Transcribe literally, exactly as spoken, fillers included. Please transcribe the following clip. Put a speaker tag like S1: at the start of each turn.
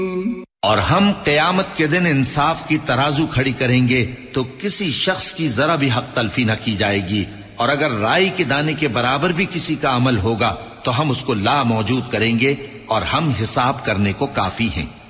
S1: और हम क़यामत के दिन इंसाफ की तराजू खड़ी करेंगे तो किसी शख्स की जरा भी हक तलफी न की जाएगी, और अगर राई के दाने के बराबर भी किसी का अमल होगा तो हम उसको ला मौजूद करेंगे और हम हिसाब करने को काफी हैं।